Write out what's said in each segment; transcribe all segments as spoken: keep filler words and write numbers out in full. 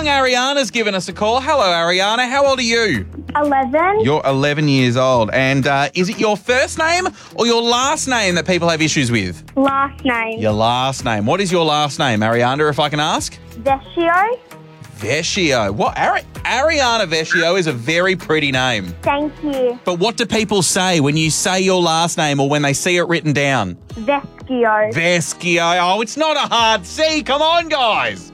Young Ariana's given us a call. Hello, Ariana. How old are you? eleven. You're eleven years old. And uh, is it your first name or your last name that people have issues with? Last name. Your last name. What is your last name, Ariana, if I can ask? Vescio. Vescio. What? Ari- Ariana Vescio is a very pretty name. Thank you. But what do people say when you say your last name or when they see it written down? Vescio. Vescio. Oh, it's not a hard C. Come on, guys.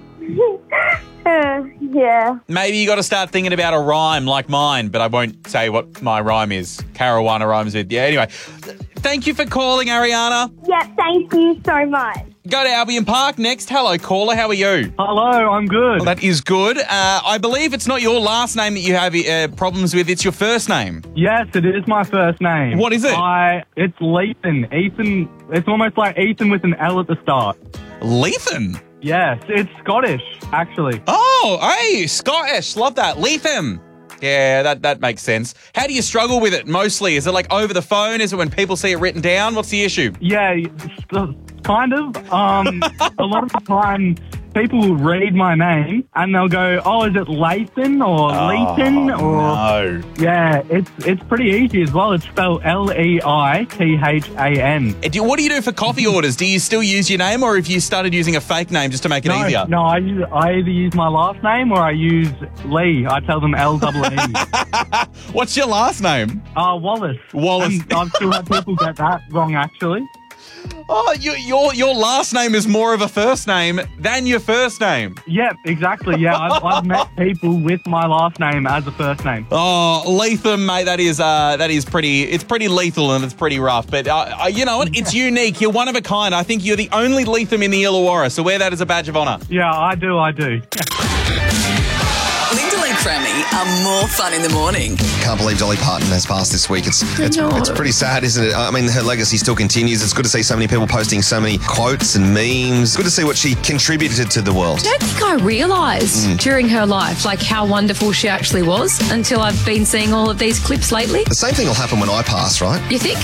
uh, yeah. Maybe you got to start thinking about a rhyme like mine, but I won't say what my rhyme is. Caruana rhymes with. Yeah, anyway. Thank you for calling, Ariana. Yep, thank you so much. Go to Albion Park next. Hello, caller. How are you? Hello, I'm good. Well, that is good. Uh, I believe it's not your last name that you have uh, problems with. It's your first name. Yes, it is my first name. What is it? I. It's Lethan. Ethan. It's almost like Ethan with an L at the start. Lethan? Yes, it's Scottish, actually. Oh, hey, Scottish. Love that. Lethan. Yeah, that, that makes sense. How do you struggle with it mostly? Is it like over the phone? Is it when people see it written down? What's the issue? Yeah, kind of. Um, a lot of the time, people will read my name and they'll go, "Oh, is it Lathan or Leighton?" Oh, or no. Yeah, it's it's pretty easy as well. It's spelled L E I T H A N. What do you do for coffee orders? Do you still use your name, or have you started using a fake name just to make it no, easier? No, I use, I either use my last name or I use Lee. I tell them L double E. What's your last name? Uh, Wallace. Wallace. And I've still had people get that wrong, actually. Oh, you, your your last name is more of a first name than your first name. Yep, exactly. Yeah, I've, I've met people with my last name as a first name. Oh, Lethan, mate, that is uh, that is pretty. It's pretty lethal and it's pretty rough. But uh, uh, you know what? It's unique. You're one of a kind. I think you're the only Lethan in the Illawarra. So wear that as a badge of honour. Yeah, I do. I do. Lyndall and Cremmy are more fun in the morning. Can't believe Dolly Parton has passed this week. It's it's, it's pretty sad, isn't it? I mean, her legacy still continues. It's good to see so many people posting so many quotes and memes. Good to see what she contributed to the world. I don't think I realised mm. during her life, like, how wonderful she actually was until I've been seeing all of these clips lately. The same thing will happen when I pass, right? You think?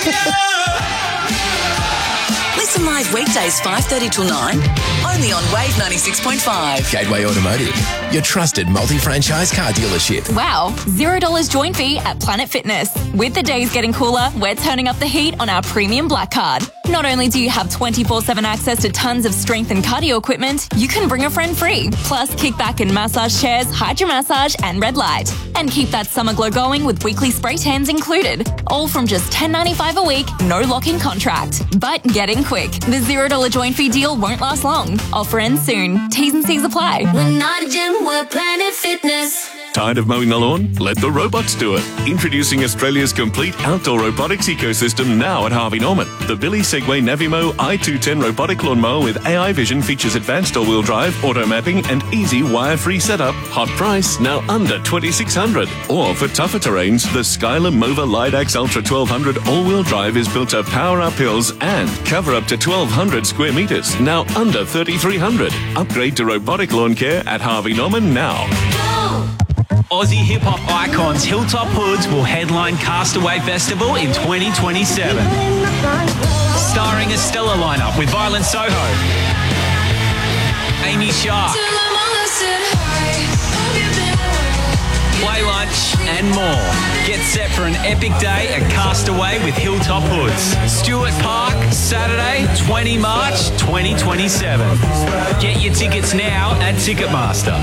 Listen live weekdays five thirty till nine, only on Wave ninety-six point five. Gateway Automotive, your trusted multi-franchise car dealership. Wow, zero dollars join fee at Planet Fitness. With the days getting cooler, we're turning up the heat on our premium black card. Not only do you have twenty-four seven access to tons of strength and cardio equipment, you can bring a friend free. Plus, kickback and massage chairs, hydro massage and red light. And keep that summer glow going with weekly spray tans included. All from just ten dollars ninety-five a week, no lock-in contract. But get in quick. The zero dollars join fee deal won't last long. Offer ends soon. T's and C's apply. We're not a gym, we're Planet Fitness. Tired of mowing the lawn? Let the robots do it. Introducing Australia's complete outdoor robotics ecosystem now at Harvey Norman. The Billy Segway Navimo i two ten robotic lawnmower with A I vision features advanced all-wheel drive, auto mapping and easy wire-free setup. Hot price, now under twenty-six hundred dollars. Or for tougher terrains, the Skylar Mova Lidax Ultra twelve hundred all-wheel drive is built to power up hills and cover up to twelve hundred square metres, now under thirty-three hundred dollars. Upgrade to robotic lawn care at Harvey Norman now. Aussie hip-hop icons Hilltop Hoods will headline Castaway Festival in twenty twenty-seven. Starring a stellar lineup with Violent Soho, Amy Shark, Play Lunch and more. Get set for an epic day at Castaway with Hilltop Hoods. Stuart Park, Saturday, the twentieth of March, twenty twenty-seven. Get your tickets now at Ticketmaster.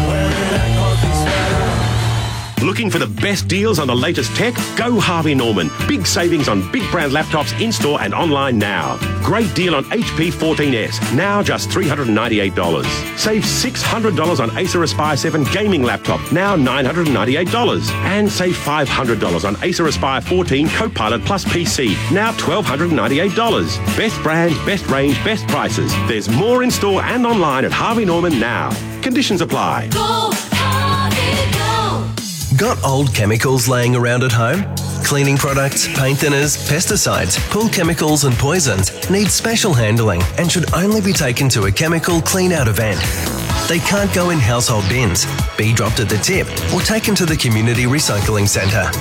Looking for the best deals on the latest tech? Go Harvey Norman. Big savings on big brand laptops in-store and online now. Great deal on H P fourteen S, now just three hundred ninety-eight dollars. Save six hundred dollars on Acer Aspire seven gaming laptop, now nine hundred ninety-eight dollars. And save five hundred dollars on Acer Aspire fourteen Copilot Plus P C, now one thousand two hundred ninety-eight dollars. Best brands, best range, best prices. There's more in-store and online at Harvey Norman now. Conditions apply. Go, Harvey, go. Got old chemicals laying around at home? Cleaning products, paint thinners, pesticides, pool chemicals and poisons need special handling and should only be taken to a chemical clean-out event. They can't go in household bins, be dropped at the tip or taken to the community recycling centre.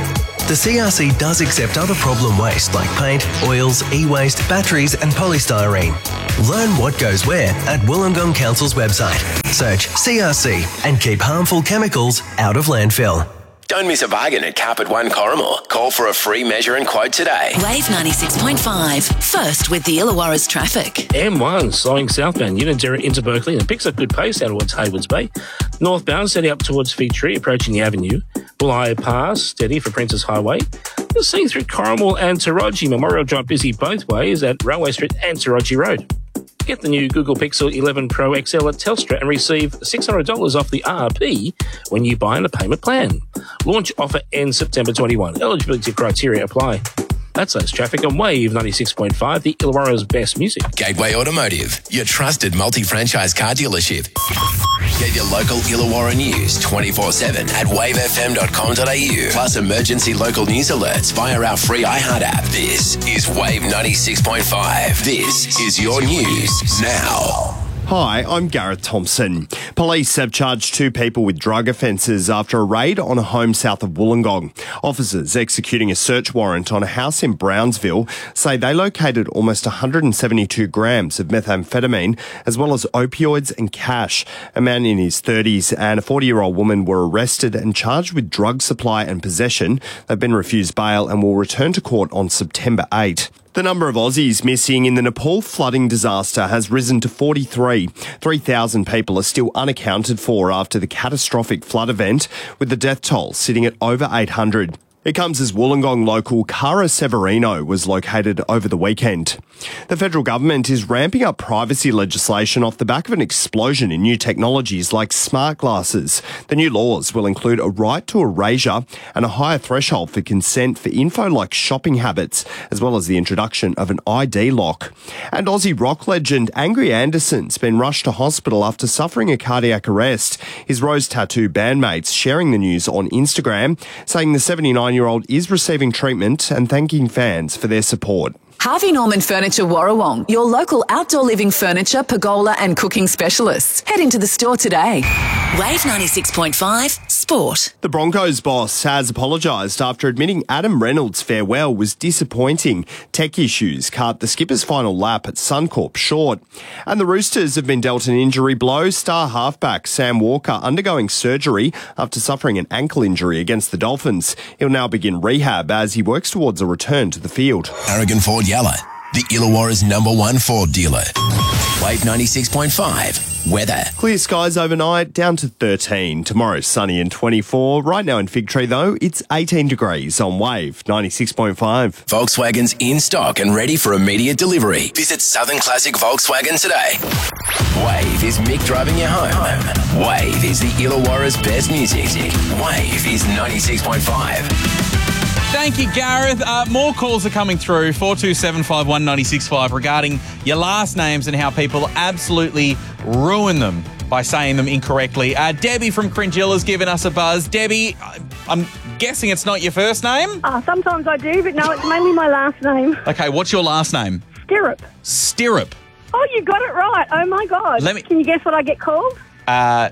The C R C does accept other problem waste like paint, oils, e-waste, batteries and polystyrene. Learn what goes where at Wollongong Council's website. Search C R C and keep harmful chemicals out of landfill. Don't miss a bargain at Carpet One Corrimal. Call for a free measure and quote today. Wave ninety-six point five. First with the Illawarra's traffic. M one slowing southbound Unanderra into Berkeley and picks up good pace out towards Haywards Bay. Northbound setting up towards Fig Tree, approaching the avenue. Bulleye Pass steady for Princess Highway. You'll see through Corrimal and Taraji. Memorial Drive busy both ways at Railway Street and Taraji Road. Get the new Google Pixel eleven Pro X L at Telstra and receive six hundred dollars off the R R P when you buy on a payment plan. Launch offer ends September twenty-first. Eligibility criteria apply. That's those traffic on Wave ninety-six point five, the Illawarra's best music. Gateway Automotive, your trusted multi-franchise car dealership. Get your local Illawarra news twenty-four seven at wave f m dot com dot a u. Plus emergency local news alerts via our free iHeart app. This is Wave ninety-six point five. This is your news now. Hi, I'm Gareth Thompson. Police have charged two people with drug offences after a raid on a home south of Wollongong. Officers executing a search warrant on a house in Brownsville say they located almost one hundred seventy-two grams of methamphetamine as well as opioids and cash. A man in his thirties and a forty-year-old woman were arrested and charged with drug supply and possession. They've been refused bail and will return to court on September eighth. The number of Aussies missing in the Nepal flooding disaster has risen to forty-three. three thousand people are still unaccounted for after the catastrophic flood event, with the death toll sitting at over eight hundred. It comes as Wollongong local Cara Severino was located over the weekend. The federal government is ramping up privacy legislation off the back of an explosion in new technologies like smart glasses. The new laws will include a right to erasure and a higher threshold for consent for info like shopping habits, as well as the introduction of an I D lock. And Aussie rock legend Angry Anderson's been rushed to hospital after suffering a cardiac arrest. His Rose Tattoo bandmates sharing the news on Instagram, saying the seventy-nine-year-old is receiving treatment and thanking fans for their support. Harvey Norman Furniture Warrawong, your local outdoor living furniture, pergola and cooking specialists. Head into the store today. Wave ninety-six point five Sport. The Broncos boss has apologised after admitting Adam Reynolds' farewell was disappointing. Tech issues cut the skipper's final lap at Suncorp short. And the Roosters have been dealt an injury blow. Star halfback Sam Walker undergoing surgery after suffering an ankle injury against the Dolphins. He'll now begin rehab as he works towards a return to the field. Aragon Ford Yalla, the Illawarra's number one Ford dealer. Wave ninety-six point five. Weather. Clear skies overnight, down to thirteen. Tomorrow, sunny and twenty-four. Right now in Fig Tree, though, it's eighteen degrees on Wave ninety-six point five. Volkswagen's in stock and ready for immediate delivery. Visit Southern Classic Volkswagen today. Wave is Mick driving you home. Wave is the Illawarra's best music. Wave is ninety-six point five. Thank you, Gareth. Uh, more calls are coming through, four two seven five one nine six five, regarding your last names and how people absolutely ruin them by saying them incorrectly. Uh, Debbie from Cringilla's given us a buzz. Debbie, I'm guessing it's not your first name? Uh, sometimes I do, but no, it's mainly my last name. Okay, what's your last name? Stirrup. Stirrup. Oh, you got it right. Oh, my God. Let me- Can you guess what I get called? Uh,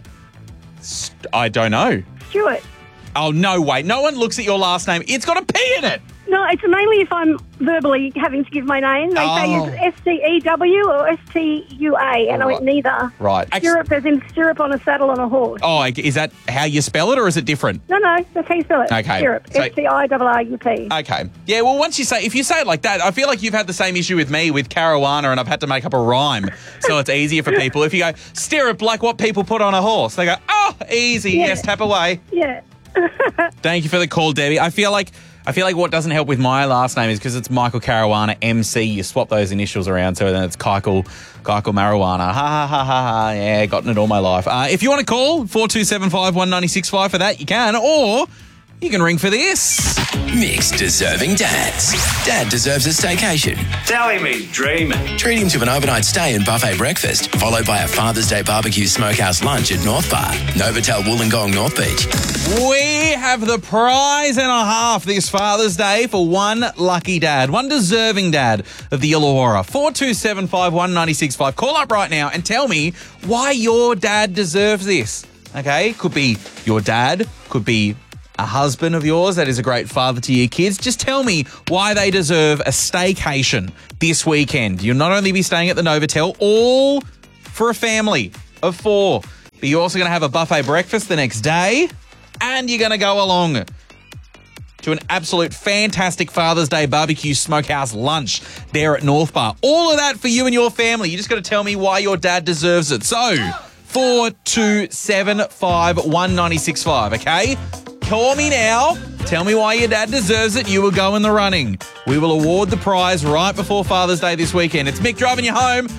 st- I don't know. Stuart. Oh, no, wait. No one looks at your last name. It's got a P in it. No, it's mainly if I'm verbally having to give my name. They Oh. say it's S T E W or S T U A, and I went neither. Right. Stirrup as in stirrup on a saddle on a horse. Oh, is that how you spell it, or is it different? No, no, that's how you spell it. Okay. Stirrup. So- S T I R R U P. Okay. Yeah, well, once you say, if you say it like that, I feel like you've had the same issue with me with Caruana, and I've had to make up a rhyme, so it's easier for people. If you go, stirrup, like what people put on a horse, they go, oh, easy, Yeah. yes, tap away. Yeah. Thank you for the call, Debbie. I feel like I feel like what doesn't help with my last name is because it's Michael Caruana, M C. You swap those initials around, so then it's Keikel, Keikel Marijuana. Ha, ha, ha, ha, ha. Yeah, gotten it all my life. Uh, if you want to call, four two seven five one nine six five for that, you can, or you can ring for this. Mixed deserving dads. Dad deserves a staycation. Telling me, dreaming. Treat him to an overnight stay and buffet breakfast, followed by a Father's Day barbecue smokehouse lunch at North Bar, Novotel Wollongong, North Beach. We have the prize and a half this Father's Day for one lucky dad, one deserving dad of the Illawarra. four two seven five one nine six five. Call up right now and tell me why your dad deserves this. Okay? Could be your dad, could be a husband of yours that is a great father to your kids, just tell me why they deserve a staycation this weekend. You'll not only be staying at the Novotel, all for a family of four, but you're also going to have a buffet breakfast the next day, and you're going to go along to an absolute fantastic Father's Day barbecue smokehouse lunch there at North Bar. All of that for you and your family. You just got to tell me why your dad deserves it. So, four two seven five one nine six five, okay? Call me now. Tell me why your dad deserves it. You will go in the running. We will award the prize right before Father's Day this weekend. It's Mick driving you home.